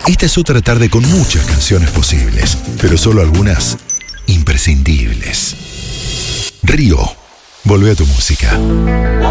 Esta es otra tarde con muchas canciones posibles, pero solo algunas imprescindibles. Río, volvé a tu música.